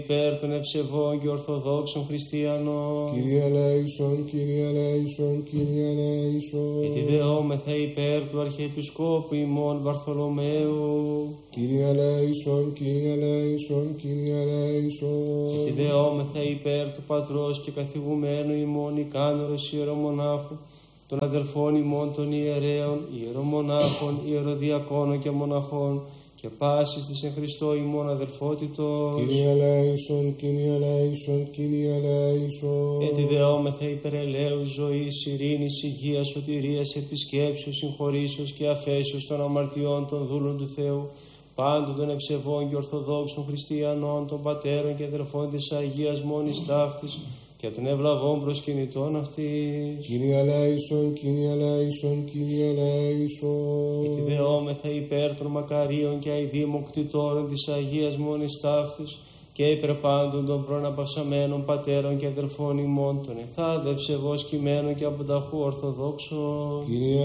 Υπέρ των ευσεβών και ορθοδόξων χριστιανών. Κύριε ελέησον, Κύριε ελέησον, Κύριε ελέησον. Ετιδεόμεθα υπέρ του Αρχιεπισκόπου ημών Βαρθολομαίου. Κύριε ελέησον, Κύριε ελέησον, Κύριε ελέησον. Ετιδεόμεθα υπέρ του Πατρός και καθηγουμένου ημών Ικάνωρος ιερομονάχου, των αδελφών ημών των ιερέων, ιερομονάχων, ιεροδιακόνων και μοναχών, και πάσης της εν Χριστώ ημών αδελφότητος. Κύριε ελέησον, Κύριε ελέησον, Κύριε ελέησον. Ετιδεόμεθα υπέρ ελέους, ζωής, ειρήνης, υγείας, σωτηρίας, επισκέψεως, συγχωρήσεως και αφέσεως των αμαρτιών των δούλων του Θεού, πάντων των ευσεβών και ορθοδόξων χριστιανών, των πατέρων και αδελφών της Αγίας μόνης ταύτης και των ευλαβών προσκυνητών αυτής. Κύριε ελέησον, Κύριε ελέησον, Κύριε ελέησον. Ετιδεόμεθα υπέρ των μακαρίων και αηδήμων κτητόρων της Αγίας μόνης ταύτης και υπέρ πάντων των προαναπαυσαμένων πατέρων και αδελφών ημών, των εθάδε ευσεβώς κειμένων και απονταχού ορθοδόξων. Κύριε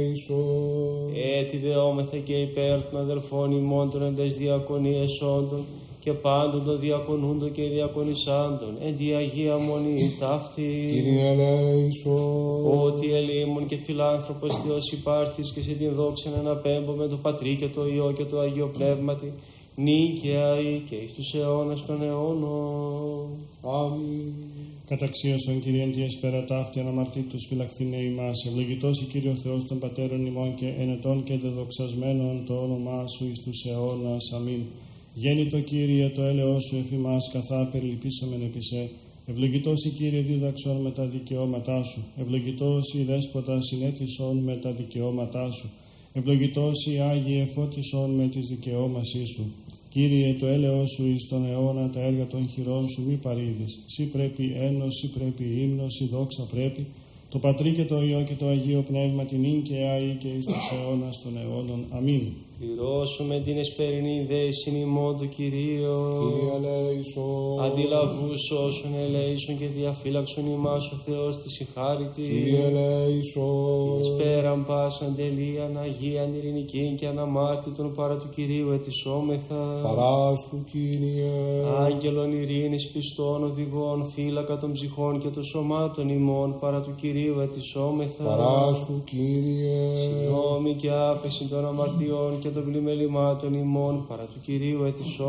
ελέησον. Ετιδεόμεθα και υπέρ των αδελφών ημών των εντες διακονίες όντων και πάντων των διακονούντων και διακονισάντων εν τη Αγία Μονή ταύτη. Κύριε ελέησον. Ότι ελεήμων και φιλάνθρωπος Θεός υπάρχεις και σε την δόξα να αναπέμπω με το Πατρί και το Υιό και το Αγίο Πνεύματι, νίκαια ή και εις τους αιώνας των αιώνων. Αμήν. Καταξίωσον Κύριε εν τη εσπέρα ταύτη αναμαρτήτως φυλαχθήνε ημάς. Ευλογητός η Κύριο Θεός των Πατέρων ημών και ενετών και δεδοξασμένων το όνομά Σου εις τους αιώνας. Αμήν. Γέννητο Κύριε το έλεος Σου εφ' ημάς καθά περιλυπήσαμεν επί σε. Ευλογητός η Κύριε δίδαξον με τα δικαιώματά Σου. Ευλογητός η Δέσποτα συνέτησον με τα δικαιώματά Σου. Ευλογητός η Άγιε φώτισον με τις δικαιώμασή Σου. Κύριε το έλεος Σου εις τον αιώνα τα έργα των χειρών Σου μη παρήδεις. Σύ πρέπει ένος, Σύ πρέπει ύμνος, Σύ δόξα πρέπει. Το Πατρί και το Υιό και το Αγίο Πνεύμα την νίκαια ή και εις τους αιώνας των αιώνων. Αμήν. Πληρώσουμε την εσπερινή δέσιν ημών του Κυρίου. Κύριε ελέησον. Αντιλαβούς όσων ελέησον και διαφύλαξον ημάς ο Θεός της συγχάρητη. Κύριε ελέησον. Εσπέραν πάσαν τελείαν Αγίαν ειρηνικήν και αναμάρτητον παρά του Κυρίου ετισόμεθα. Παράσκου Κύριε. Άγγελον ειρήνης πιστών οδηγών φύλακα των ψυχών και των σωμάτων ημών παρά του Κυρίου ετισόμεθα. Παράσκου Κύριε. Συγγνώμη και άφεση των αμαρτιών και των πλημελημάτων ημών παρά του Κυρίου ετισόμεθα.